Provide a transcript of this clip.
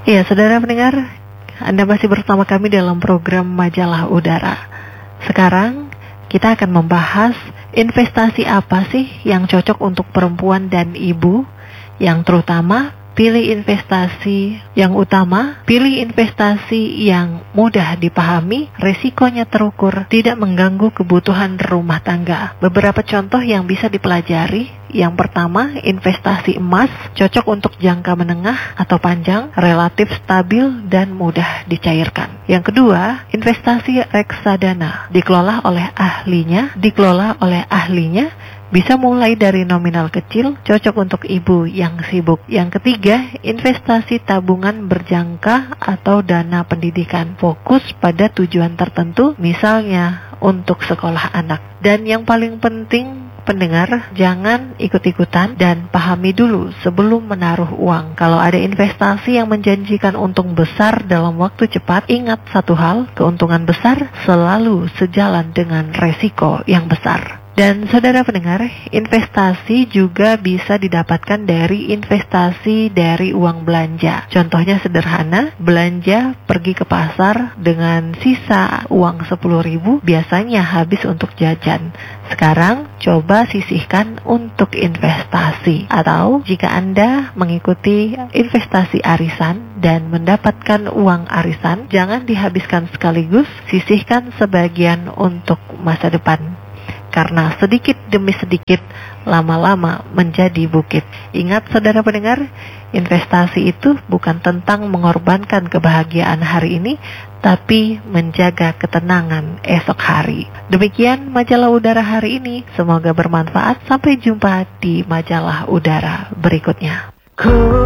Iya, saudara pendengar, Anda masih bersama kami dalam program Majalah Udara. Sekarang kita akan membahas investasi apa sih yang cocok untuk perempuan dan ibu, yang terutama pilih investasi yang mudah dipahami, resikonya terukur, tidak mengganggu kebutuhan rumah tangga. Beberapa contoh yang bisa dipelajari. Yang pertama, investasi emas, cocok untuk jangka menengah atau panjang, relatif stabil dan mudah dicairkan. Yang kedua, investasi reksadana, dikelola oleh ahlinya, bisa mulai dari nominal kecil, cocok untuk ibu yang sibuk. Yang ketiga, investasi tabungan berjangka atau dana pendidikan, fokus pada tujuan tertentu, misalnya untuk sekolah anak. Dan yang paling penting, pendengar, jangan ikut-ikutan dan pahami dulu sebelum menaruh uang. Kalau ada investasi yang menjanjikan untung besar dalam waktu cepat, ingat satu hal, keuntungan besar selalu sejalan dengan resiko yang besar. Dan saudara pendengar, investasi juga bisa didapatkan dari investasi dari uang belanja. Contohnya sederhana, belanja pergi ke pasar dengan sisa uang 10.000 biasanya habis untuk jajan. Sekarang coba sisihkan untuk investasi. Atau jika Anda mengikuti investasi arisan dan mendapatkan uang arisan, jangan dihabiskan sekaligus, sisihkan sebagian untuk masa depan. Karena sedikit demi sedikit, lama-lama menjadi bukit. Ingat saudara pendengar, investasi itu bukan tentang mengorbankan kebahagiaan hari ini, tapi menjaga ketenangan esok hari. Demikian Majalah Udara hari ini, semoga bermanfaat. Sampai jumpa di Majalah Udara berikutnya.